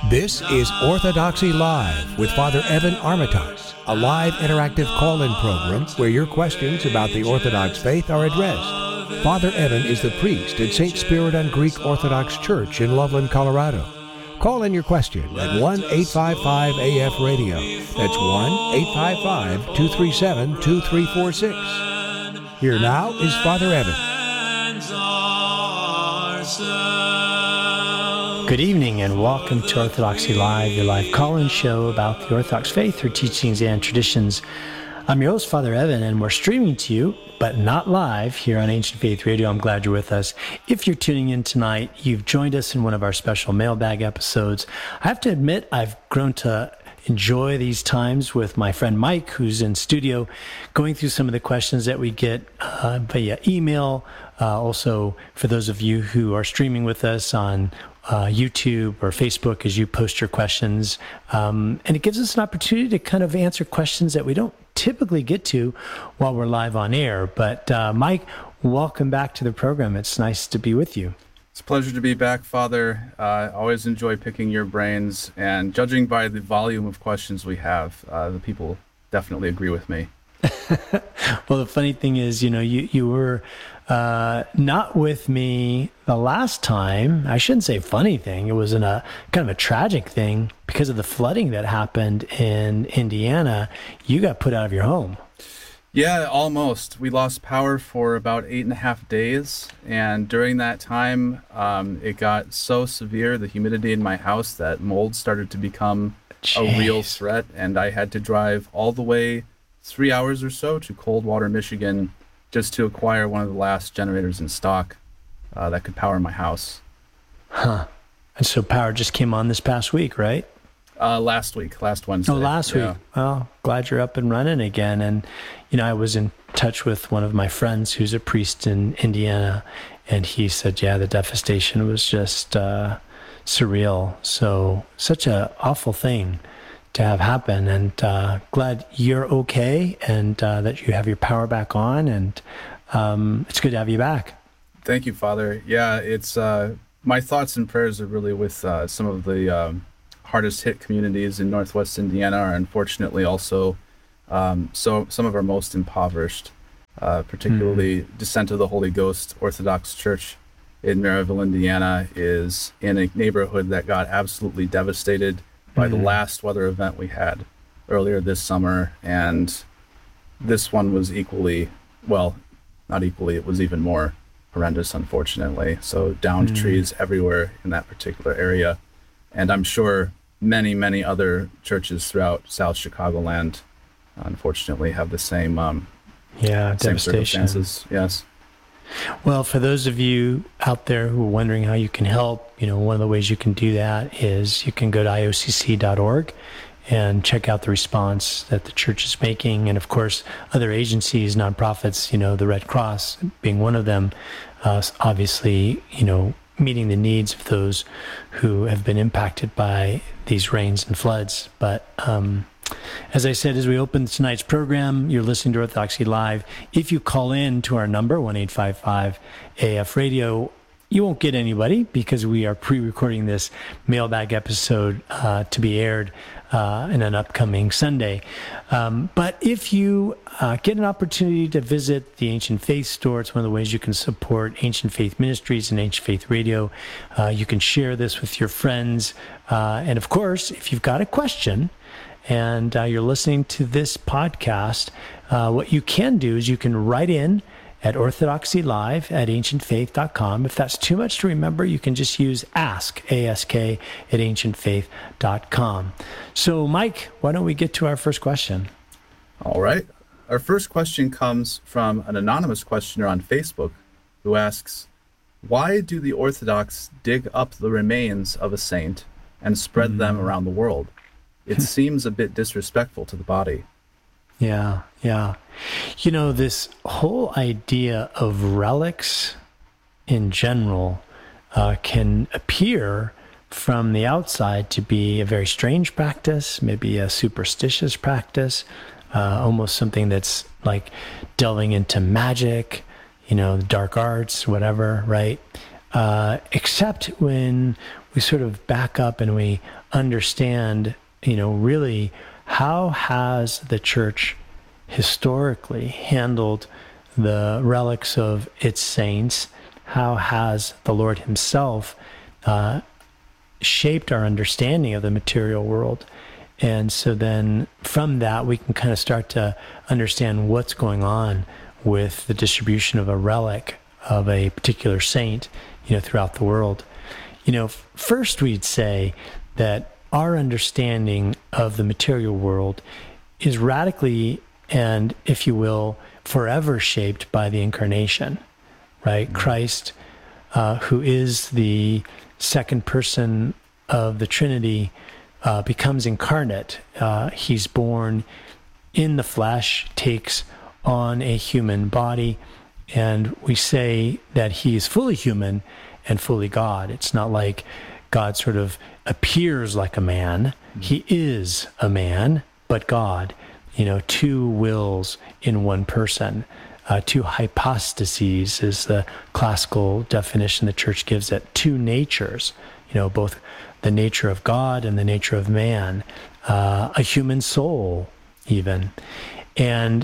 This is Orthodoxy Live with Father Evan Armitage, a live interactive call-in program where your questions about the Orthodox faith are addressed. Father Evan is the priest at St. Spiridon Greek Orthodox Church in Loveland, Colorado. Call in your question at 1-855-AF-RADIO. That's 1-855-237-2346. Here now is Father Evan. Good evening and welcome to Orthodoxy Live, your live call-in show about the Orthodox faith, her teachings and traditions. I'm your host, Father Evan, and we're streaming to you, but not live, here on Ancient Faith Radio. I'm glad you're with us. If you're tuning in tonight, you've joined us in one of our special mailbag episodes. I have to admit, I've grown to enjoy these times with my friend Mike, who's in studio, going through some of the questions that we get via email. Also, for those of you who are streaming with us on YouTube or Facebook as you post your questions. And it gives us an opportunity to kind of answer questions that we don't typically get to while we're live on air. But Mike, welcome back to the program. It's nice to be with you. It's a pleasure to be back, Father. I always enjoy picking your brains, and judging by the volume of questions we have, the people definitely agree with me. Well, the funny thing is, you were not with me the last time. I shouldn't say funny thing. It was in a kind of a tragic thing because of the flooding that happened in Indiana. You got put out of your home. Yeah, almost. We lost power for about 8.5 days. And during that time, it got so severe, the humidity in my house, that mold started to become a real threat. And I had to drive all the way 3 hours or so to Coldwater, Michigan, just to acquire one of the last generators in stock that could power my house. Huh. And so power just came on this past week, right? Last Wednesday. Oh, last week. Well, glad you're up and running again. And, I was in touch with one of my friends who's a priest in Indiana, and he said, yeah, the devastation was just surreal. So such a awful thing to have happen, and glad you're okay and that you have your power back on, and it's good to have you back. Thank you, Father. Yeah, it's my thoughts and prayers are really with some of the hardest hit communities in Northwest Indiana, are unfortunately also some of our most impoverished, particularly Descent of the Holy Ghost Orthodox Church in Maryville, Indiana, is in a neighborhood that got absolutely devastated by the last weather event we had earlier this summer. And this one was equally, well, not equally, it was even more horrendous, unfortunately. So downed trees everywhere in that particular area. And I'm sure many, many other churches throughout South Chicagoland, unfortunately, have the same, same devastation. circumstances. Yes. Well, for those of you out there who are wondering how you can help, one of the ways you can do that is you can go to iocc.org and check out the response that the church is making. And of course, other agencies, nonprofits, the Red Cross being one of them, obviously, meeting the needs of those who have been impacted by these rains and floods. But as I said, as we open tonight's program, you're listening to Orthodoxy Live. If you call in to our number, 1-855-AF-RADIO, you won't get anybody because we are pre-recording this mailbag episode to be aired in an upcoming Sunday. But if you get an opportunity to visit the Ancient Faith store, it's one of the ways you can support Ancient Faith Ministries and Ancient Faith Radio. You can share this with your friends. And of course, if you've got a question and you're listening to this podcast, what you can do is you can write in at orthodoxylive@ancientfaith.com. If that's too much to remember, you can just use ask, A-S-K, at ancientfaith.com. So, Mike, why don't we get to our first question? All right. Our first question comes from an anonymous questioner on Facebook who asks, why do the Orthodox dig up the remains of a saint and spread them around the world? It seems a bit disrespectful to the body. Yeah. This whole idea of relics in general can appear from the outside to be a very strange practice, maybe a superstitious practice, almost something that's like delving into magic, the dark arts, whatever, right? Except when we sort of back up and we understand, really how has the church historically handled the relics of its saints? How has the Lord himself shaped our understanding of the material world? And so then from that, we can kind of start to understand what's going on with the distribution of a relic of a particular saint, throughout the world. First we'd say that our understanding of the material world is radically and, if you will, forever shaped by the incarnation, right? Mm-hmm. Christ, who is the second person of the Trinity, becomes incarnate. He's born in the flesh, takes on a human body, and we say that he is fully human and fully God. It's not like God sort of appears like a man. He is a man, but God, two wills in one person. Two hypostases is the classical definition the church gives it. Two natures, both the nature of God and the nature of man, a human soul even. And,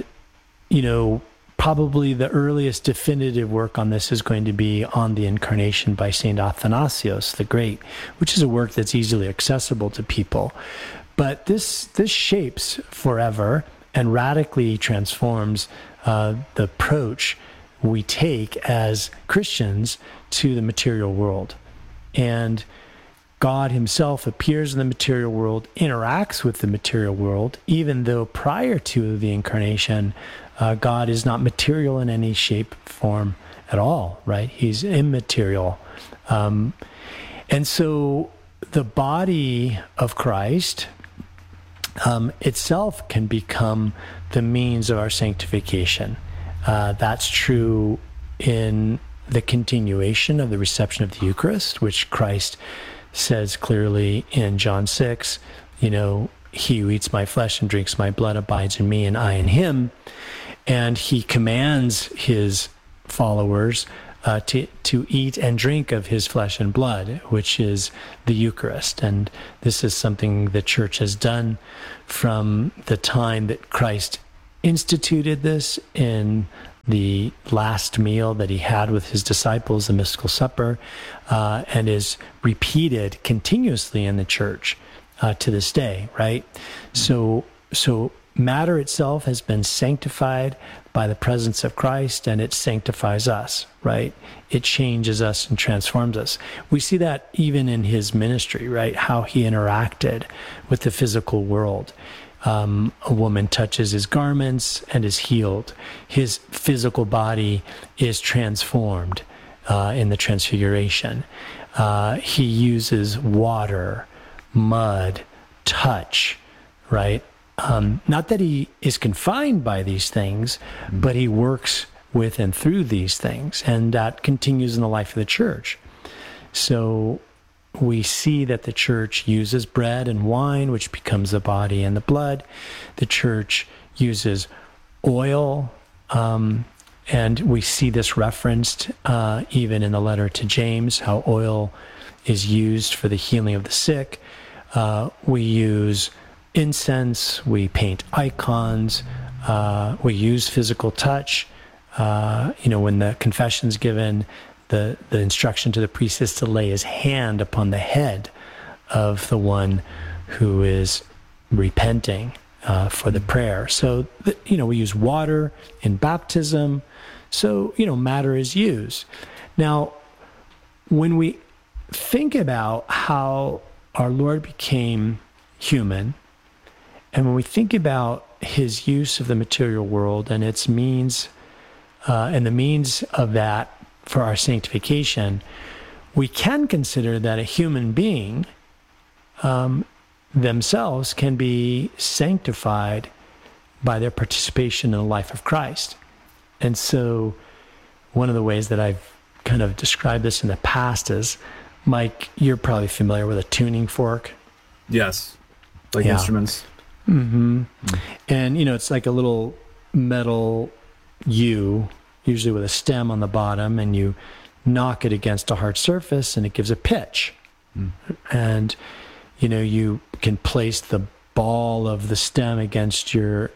probably the earliest definitive work on this is going to be on the Incarnation by St. Athanasius the Great, which is a work that's easily accessible to people. But this shapes forever and radically transforms the approach we take as Christians to the material world. And God himself appears in the material world, interacts with the material world, even though prior to the incarnation, God is not material in any shape, form at all, right? He's immaterial. And so the body of Christ itself can become the means of our sanctification. That's true in the continuation of the reception of the Eucharist, which Christ says clearly in John 6, he who eats my flesh and drinks my blood abides in me and I in him. And he commands his followers to eat and drink of his flesh and blood, which is the Eucharist. And this is something the church has done from the time that Christ instituted this in the last meal that he had with his disciples, the mystical supper, and is repeated continuously in the church to this day, right? So matter itself has been sanctified by the presence of Christ, and it sanctifies us, right? It changes us and transforms us. We see that even in his ministry, right? How he interacted with the physical world. A woman touches his garments and is healed. His physical body is transformed in the transfiguration. He uses water, mud, touch, right? Not that he is confined by these things, but he works with and through these things, and that continues in the life of the church. So we see that the church uses bread and wine, which becomes the body and the blood. The church uses oil, and we see this referenced even in the letter to James, how oil is used for the healing of the sick. We use incense, we paint icons, we use physical touch. When the confession's given, the instruction to the priest is to lay his hand upon the head of the one who is repenting for the prayer. So, we use water in baptism. So, matter is used. Now, when we think about how our Lord became human, and when we think about his use of the material world and its means, and the means of that for our sanctification, we can consider that a human being themselves can be sanctified by their participation in the life of Christ. And so one of the ways that I've kind of described this in the past is, Mike, you're probably familiar with a tuning fork. Yes, like instruments. Mm-hmm. And, it's like a little metal U, usually with a stem on the bottom, and you knock it against a hard surface and it gives a pitch, And, you can place the ball of the stem against your,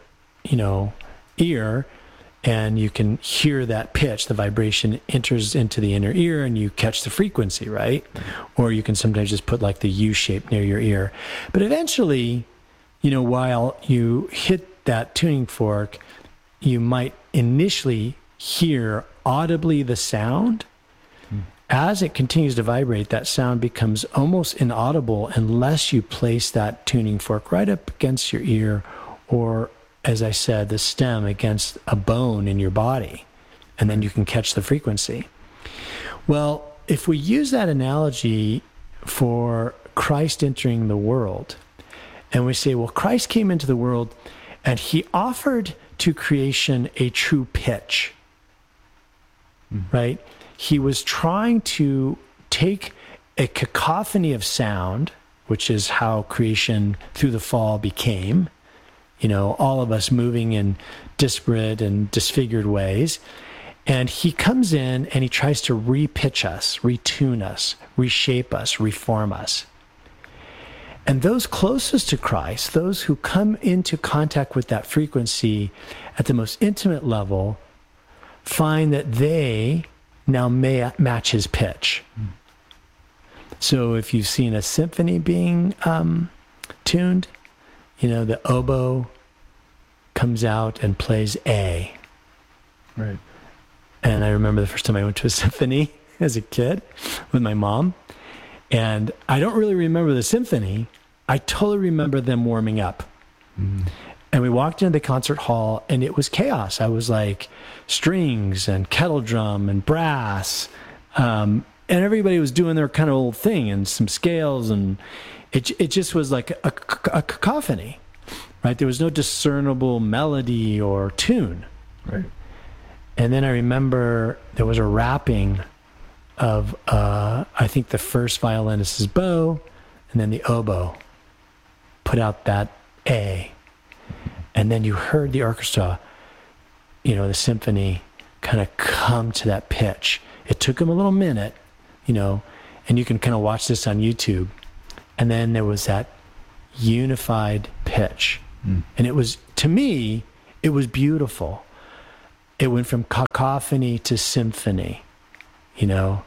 ear, and you can hear that pitch. The vibration enters into the inner ear and you catch the frequency, right? Or you can sometimes just put like the U shape near your ear. But eventually, while you hit that tuning fork, you might initially hear audibly the sound. As it continues to vibrate, that sound becomes almost inaudible unless you place that tuning fork right up against your ear, or, as I said, the stem against a bone in your body, and then you can catch the frequency. Well, if we use that analogy for Christ entering the world, and we say, well, Christ came into the world and he offered to creation a true pitch, right? He was trying to take a cacophony of sound, which is how creation through the fall became, all of us moving in disparate and disfigured ways. And he comes in and he tries to repitch us, retune us, reshape us, reform us. And those closest to Christ, those who come into contact with that frequency at the most intimate level, find that they now may match his pitch. So if you've seen a symphony being tuned, the oboe comes out and plays A. Right. And I remember the first time I went to a symphony as a kid with my mom. And I don't really remember the symphony. I totally remember them warming up. And we walked into the concert hall and it was chaos. I was like strings and kettle drum and brass. And everybody was doing their kind of old thing and some scales. And it just was like a cacophony, right? There was no discernible melody or tune. Right. And then I remember there was a rapping of, I think the first violinist's bow, and then the oboe put out that A. And then you heard the orchestra, the symphony kind of come to that pitch. It took them a little minute, and you can kind of watch this on YouTube. And then there was that unified pitch. And it was, to me, it was beautiful. It went from cacophony to symphony, to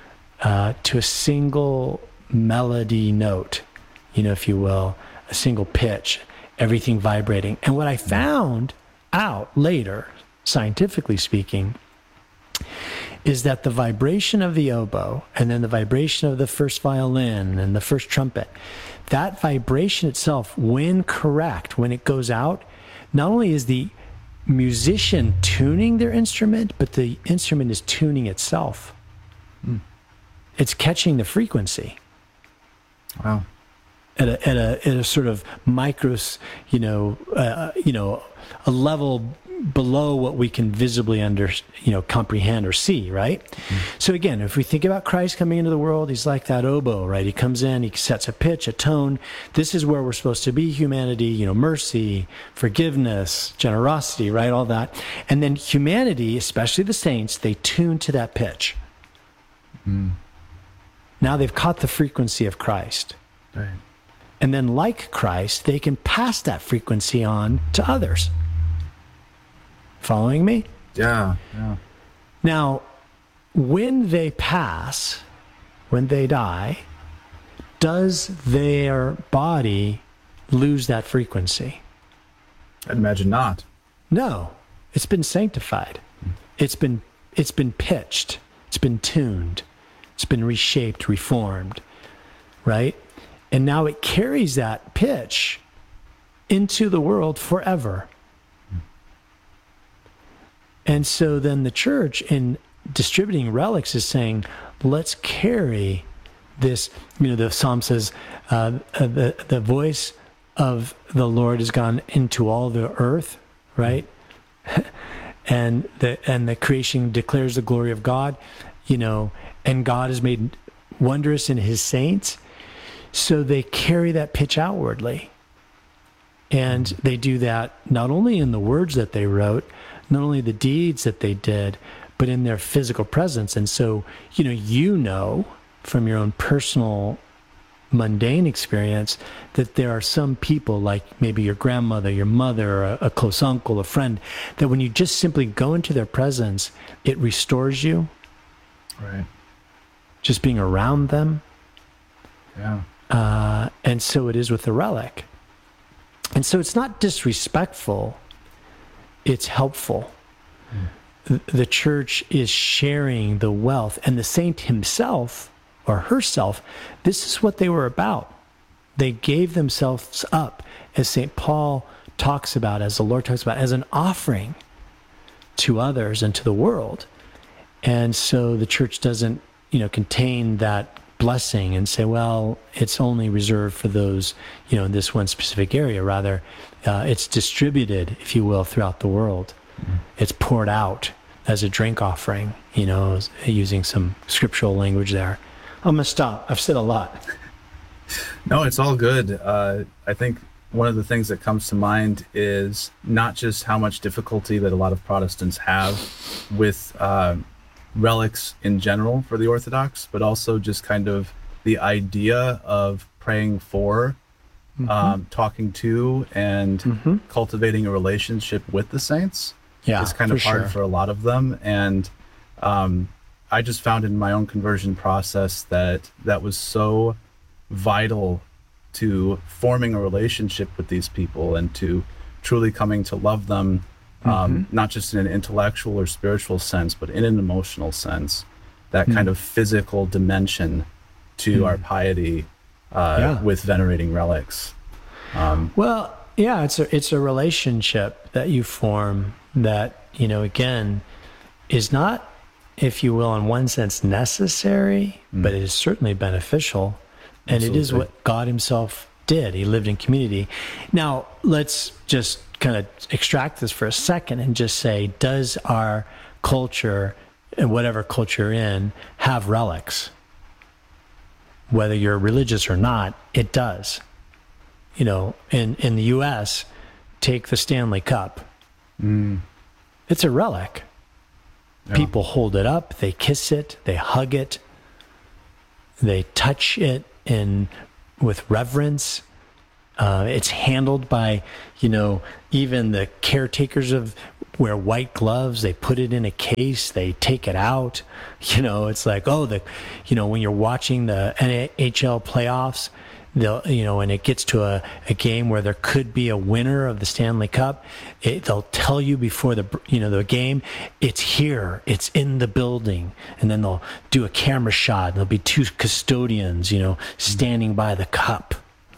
a single melody note, if you will, a single pitch, everything vibrating. And what I found out later, scientifically speaking, is that the vibration of the oboe and then the vibration of the first violin and the first trumpet, that vibration itself, when correct, when it goes out, not only is the musician tuning their instrument, but the instrument is tuning itself. It's catching the frequency. Wow. At a sort of micro, a level below what we can visibly comprehend or see, right? So again, if we think about Christ coming into the world, he's like that oboe, right? He comes in, he sets a pitch, a tone. This is where we're supposed to be, humanity, mercy, forgiveness, generosity, right? All that. And then humanity, especially the saints, they tune to that pitch. Now they've caught the frequency of Christ. Right. And then like Christ, they can pass that frequency on to others. Following me? Yeah. Now, when they pass, when they die, does their body lose that frequency? I'd imagine not. No. It's been sanctified. It's been pitched. It's been tuned. It's been reshaped, reformed, right? And now it carries that pitch into the world forever. And so then the church, in distributing relics, is saying, let's carry this. The psalm says, the voice of the Lord has gone into all the earth, right? and the creation declares the glory of God, and God has made wondrous in his saints. So they carry that pitch outwardly. And they do that not only in the words that they wrote, not only the deeds that they did, but in their physical presence. And so, from your own personal mundane experience, that there are some people, like maybe your grandmother, your mother, a close uncle, a friend, that when you just simply go into their presence, it restores you. Right. Just being around them. Yeah. And so it is with the relic. And so it's not disrespectful, it's helpful. The church is sharing the wealth, and the saint himself or herself, this is what they were about. They gave themselves up, as St. Paul talks about, as the Lord talks about, as an offering to others and to the world. And so the church doesn't, contain that blessing and say, well, it's only reserved for those, in this one specific area. Rather, it's distributed, if you will, throughout the world. Mm-hmm. It's poured out as a drink offering, using some scriptural language there. I'm going to stop. I've said a lot. No, it's all good. I think one of the things that comes to mind is not just how much difficulty that a lot of Protestants have with relics in general for the Orthodox, but also just kind of the idea of praying for, talking to, and cultivating a relationship with the saints. Yeah, is kind of hard for a lot of them. And I just found in my own conversion process that was so vital to forming a relationship with these people and to truly coming to love them, not just in an intellectual or spiritual sense, but in an emotional sense, that kind of physical dimension to our piety with venerating relics. Well, yeah, it's a relationship that you form that, again, is not, if you will, in one sense necessary, but it is certainly beneficial. And Absolutely. It is what God himself did. He lived in community. Now, let's just kind of extract this for a second and just say, does our culture, and whatever culture you're in, have relics? Whether you're religious or not, it does. In the U.S., take the Stanley Cup. It's a relic. Yeah. People hold it up, they kiss it, they hug it, they touch it with reverence. It's handled by, even the caretakers wear white gloves. They put it in a case. They take it out. It's like, when you're watching the NHL playoffs, they'll, when it gets to a game where there could be a winner of the Stanley Cup, they'll tell you before the game, it's here, it's in the building. And then they'll do a camera shot. There'll be two custodians, standing by the cup.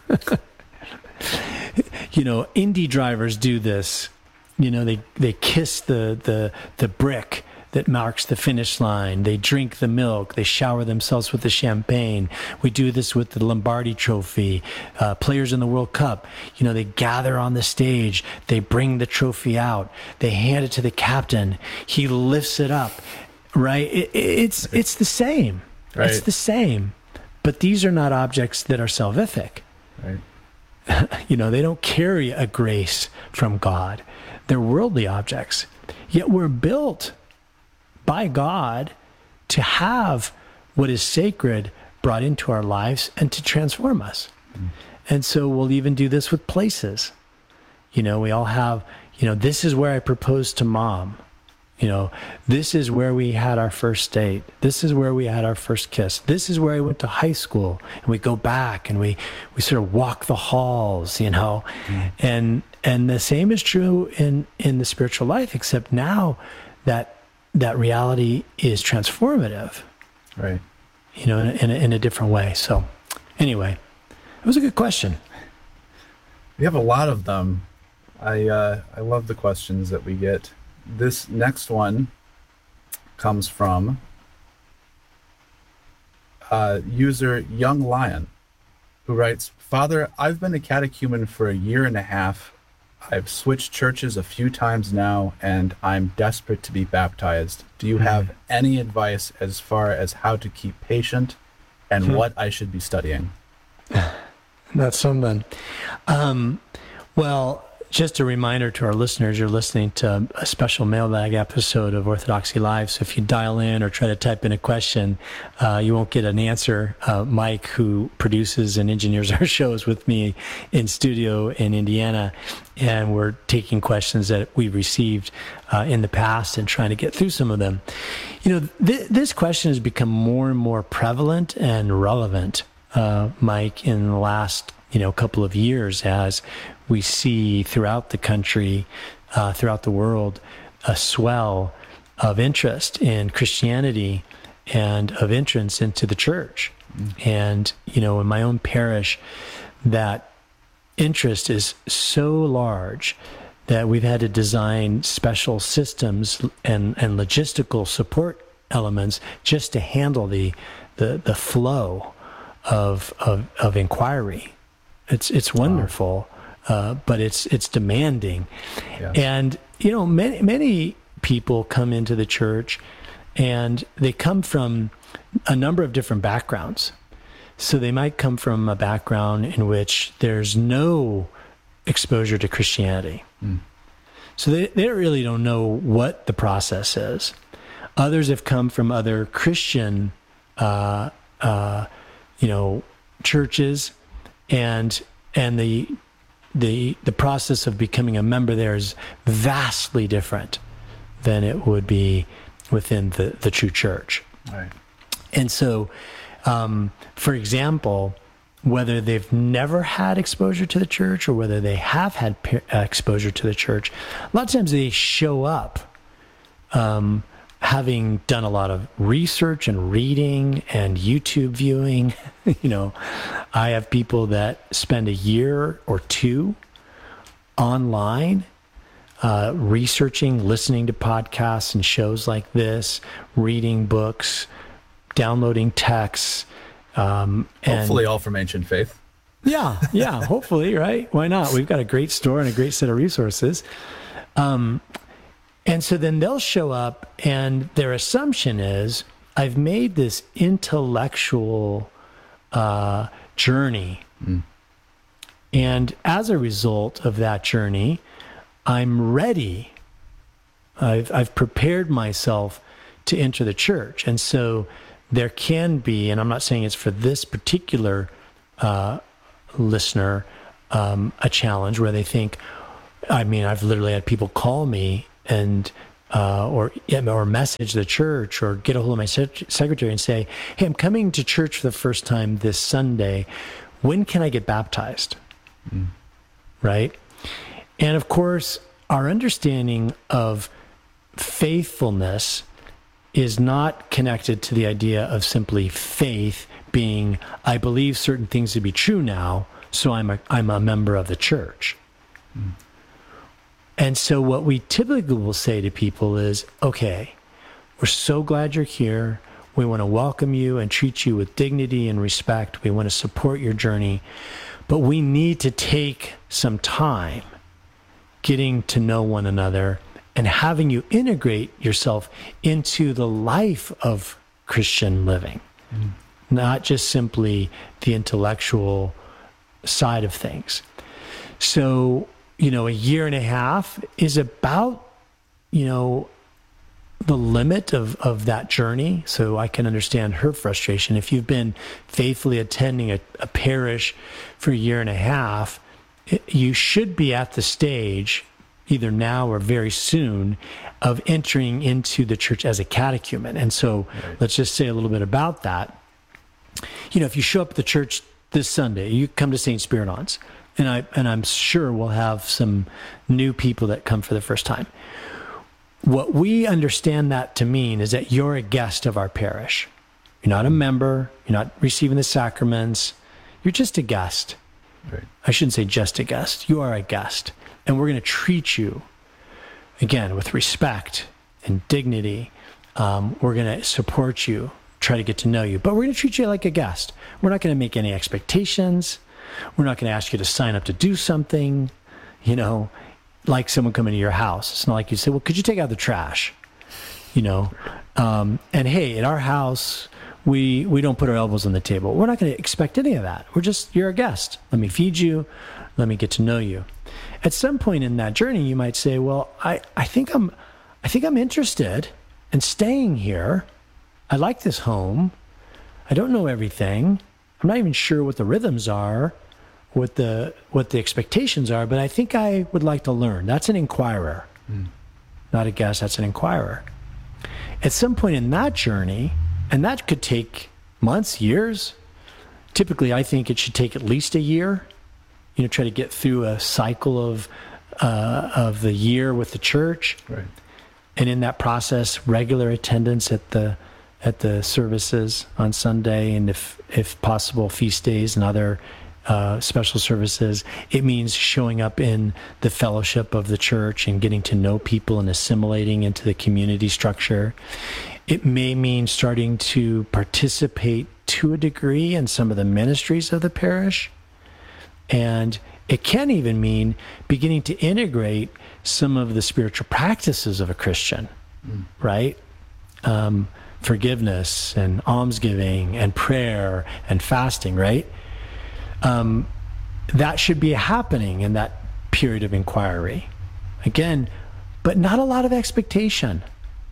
Indy drivers do this. They kiss the brick that marks the finish line. They drink the milk. They shower themselves with the champagne. We do this with the Lombardi Trophy. Players in the World Cup, they gather on the stage. They bring the trophy out. They hand it to the captain. He lifts it up. Right? It's the same. Right. It's the same. But these are not objects that are salvific. Right. They don't carry a grace from God. They're worldly objects. Yet we're built by God to have what is sacred brought into our lives and to transform us. And so we'll even do this with places. We all have, this is where I proposed to Mom. This is where we had our first date. This is where we had our first kiss. This is where I went to high school. And we go back and we sort of walk the halls, And the same is true in the spiritual life, except now that reality is transformative. Right. In a different way. So anyway, it was a good question. We have a lot of them. I love the questions that we get. This next one comes from user Young Lion, who writes, Father, I've been a catechumen for a year and a half. I've switched churches a few times now, and I'm desperate to be baptized. Do you have any advice as far as how to keep patient and what I should be studying? That's something. Well, Just a reminder to our listeners, you're listening to a special mailbag episode of Orthodoxy Live. So if you dial in or try to type in a question, you won't get an answer. Mike, who produces and engineers our shows with me in studio in Indiana, and we're taking questions that we've received in the past and trying to get through some of them. This question has become more and more prevalent and relevant, Mike, in the last couple of years, as we see throughout the country, throughout the world, a swell of interest in Christianity and of entrance into the church. And, in my own parish, that interest is so large that we've had to design special systems and logistical support elements just to handle the flow of inquiry. It's wonderful. But it's demanding. Yeah. And, many people come into the church and they come from a number of different backgrounds. So they might come from a background in which there's no exposure to Christianity. So they really don't know what the process is. Others have come from other Christian, churches, and the process of becoming a member there is vastly different than it would be within the true church. Right. And so, for example, whether they've never had exposure to the church or whether they have had exposure to the church, a lot of times they show up having done a lot of research and reading and YouTube viewing. I have people that spend a year or two online researching, listening to podcasts and shows like this, reading books, downloading texts. Hopefully all from Ancient Faith. Yeah, hopefully, right? Why not? We've got a great store and a great set of resources. And so then they'll show up and their assumption is, I've made this intellectual journey. And as a result of that journey, I'm ready. I've prepared myself to enter the church. And so there can be, and I'm not saying it's for this particular listener, a challenge where they think, I've literally had people call me and or message the church or get a hold of my secretary and say, hey, I'm coming to church for the first time this Sunday. When can I get baptized? Right? And of course, our understanding of faithfulness is not connected to the idea of simply faith being, I believe certain things to be true now, so I'm a member of the church. And so what we typically will say to people is, okay, we're so glad you're here. We want to welcome you and treat you with dignity and respect. We want to support your journey. But we need to take some time getting to know one another and having you integrate yourself into the life of Christian living, not just simply the intellectual side of things. So, a year and a half is about, the limit of that journey. So I can understand her frustration. If you've been faithfully attending a parish for a year and a half, you should be at the stage, either now or very soon, of entering into the church as a catechumen. And so Let's just say a little bit about that. If you show up at the church this Sunday, you come to St. Spiridon's, and I'm sure we'll have some new people that come for the first time. What we understand that to mean is that you're a guest of our parish. You're not a member. You're not receiving the sacraments. You're just a guest. Right. I shouldn't say just a guest. You are a guest. And we're going to treat you, again, with respect and dignity. We're going to support you, try to get to know you. But we're going to treat you like a guest. We're not going to make any expectations. We're not going to ask you to sign up to do something, like someone coming to your house. It's not like you say, well, could you take out the trash? And hey, at our house, we don't put our elbows on the table. We're not going to expect any of that. You're a guest. Let me feed you. Let me get to know you. At some point in that journey, you might say, well, I think I'm interested in staying here. I like this home. I don't know everything. I'm not even sure what the rhythms are, what the expectations are, but I think I would like to learn. That's an inquirer, not a guest. That's an inquirer. At some point in that journey, and that could take months, years. Typically, I think it should take at least a year. Try to get through a cycle of the year with the church, right? And in that process, regular attendance at the services on Sunday, and if possible, feast days and other special services. It means showing up in the fellowship of the church and getting to know people and assimilating into the community structure. It may mean starting to participate to a degree in some of the ministries of the parish. And it can even mean beginning to integrate some of the spiritual practices of a Christian, right? Forgiveness and almsgiving and prayer and fasting, right? That should be happening in that period of inquiry. Again, but not a lot of expectation.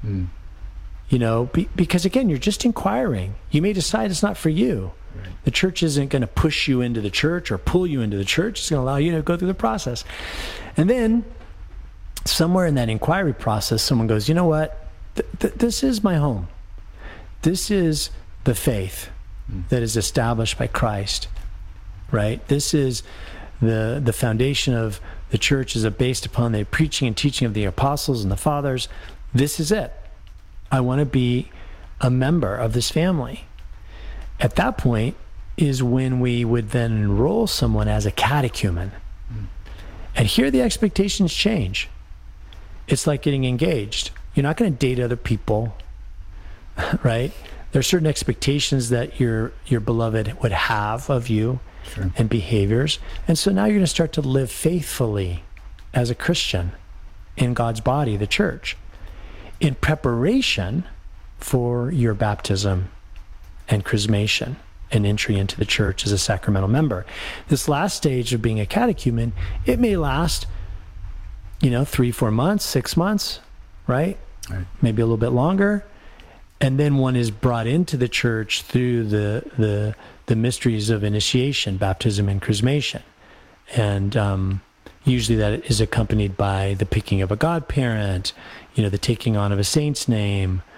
Because again, you're just inquiring. You may decide it's not for you. Right. The church isn't going to push you into the church or pull you into the church. It's going to allow you to go through the process. And then somewhere in that inquiry process, someone goes, you know what? This is my home. This is the faith that is established by Christ, right? This is the foundation of the church is based upon the preaching and teaching of the apostles and the fathers. This is it. I want to be a member of this family. At that point is when we would then enroll someone as a catechumen. And here the expectations change. It's like getting engaged. You're not going to date other people, right? There are certain expectations that your beloved would have of you, sure, and behaviors. And so now you're going to start to live faithfully as a Christian in God's body, the church, in preparation for your baptism and chrismation and entry into the church as a sacramental member. This last stage of being a catechumen, it may last, 3-4 months, 6 months, right? Maybe a little bit longer. And then one is brought into the church through the mysteries of initiation, baptism and chrismation. And usually that is accompanied by the picking of a godparent, the taking on of a saint's name,